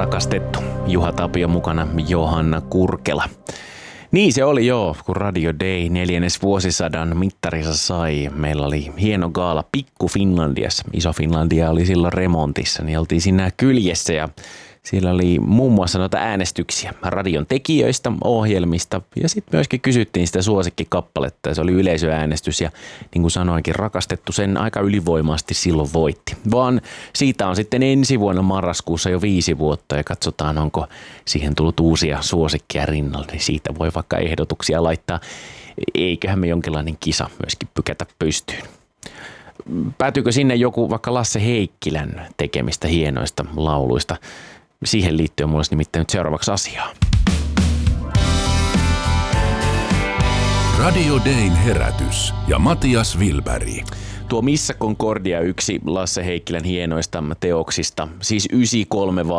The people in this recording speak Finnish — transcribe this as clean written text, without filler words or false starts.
rakastettu. Juha Tapio mukana Johanna Kurkela. Niin se oli joo, kun Radio Day 4. vuosisadan mittarissa sai. Meillä oli hieno gaala Pikku Finlandiassa. Iso Finlandia oli silloin remontissa, niin oltiin siinä kyljessä ja siellä oli muun muassa noita äänestyksiä radion tekijöistä, ohjelmista ja sitten myöskin kysyttiin sitä suosikkikappaletta ja se oli yleisöäänestys ja niin kuin sanoinkin, rakastettu sen aika ylivoimaisesti silloin voitti. Vaan siitä on sitten ensi vuonna marraskuussa jo 5 vuotta ja katsotaan onko siihen tullut uusia suosikkia rinnalle, niin siitä voi vaikka ehdotuksia laittaa. Eiköhän me jonkinlainen kisa myöskin pykätä pystyyn. Päätyykö sinne joku vaikka Lasse Heikkilän tekemistä hienoista lauluista? Siihen liittyen mulla olisi nimittäin nyt seuraavaksi asiaa. Radio Dayn herätys ja Matias Wilberg. Tuo Missä Concordia yksi Lasse Heikkilän hienoista teoksista, siis 93